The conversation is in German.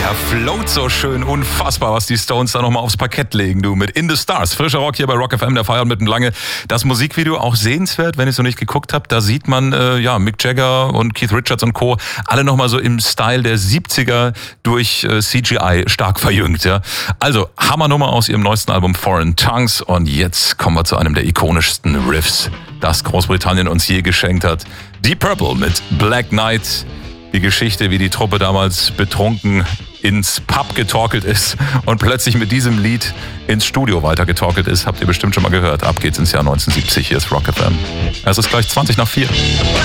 Er float so schön, unfassbar, was die Stones da nochmal aufs Parkett legen, du, mit In the Stars. Frischer Rock hier bei Rock FM, der feiert mitten lange. Das Musikvideo auch sehenswert, wenn ich es noch nicht geguckt habe. Da sieht man, Mick Jagger und Keith Richards und Co. alle nochmal so im Style der 70er durch CGI stark verjüngt, ja. Also, Hammernummer aus ihrem neuesten Album Foreign Tongues. Und jetzt kommen wir zu einem der ikonischsten Riffs, das Großbritannien uns je geschenkt hat. Deep Purple mit Black Knight. Die Geschichte, wie die Truppe damals betrunken ins Pub getorkelt ist und plötzlich mit diesem Lied ins Studio weitergetorkelt ist, habt ihr bestimmt schon mal gehört. Ab geht's ins Jahr 1970, hier ist Rock FM. Es ist gleich 20 nach 4.